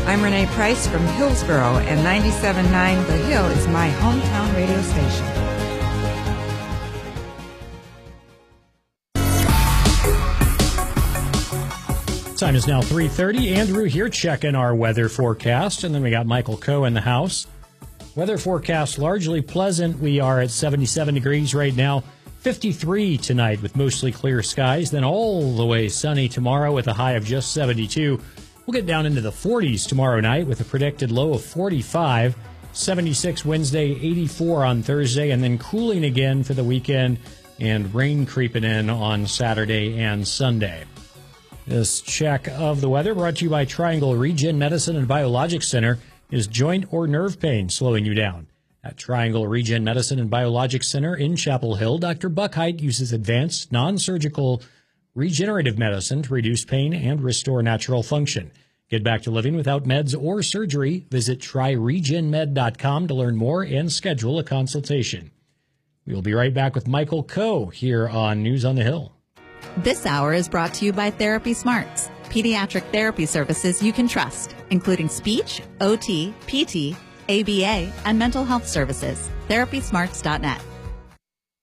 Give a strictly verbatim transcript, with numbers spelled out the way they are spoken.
I'm Renee Price from Hillsboro, and ninety-seven point nine The Hill is my hometown radio station. Time is now three thirty. Andrew here checking our weather forecast, and then we got Michael Coe in the house. Weather forecast largely pleasant. We are at seventy-seven degrees right now, fifty-three tonight with mostly clear skies, then all the way sunny tomorrow with a high of just seventy-two. We'll get down into the forties tomorrow night with a predicted low of forty-five, seventy-six Wednesday, eighty-four on Thursday, and then cooling again for the weekend and rain creeping in on Saturday and Sunday. This check of the weather brought to you by Triangle Regen Medicine and Biologic Center. Is joint or nerve pain slowing you down? At Triangle Regen Medicine and Biologic Center in Chapel Hill, Doctor Buckheit uses advanced non-surgical regenerative medicine to reduce pain and restore natural function. Get back to living without meds or surgery. Visit try regen med dot com to learn more and schedule a consultation. We'll be right back with Michael Coe here on News on the Hill. This hour is brought to you by Therapy Smarts, pediatric therapy services you can trust, including speech, O T, P T, A B A, and mental health services. therapy smarts dot net.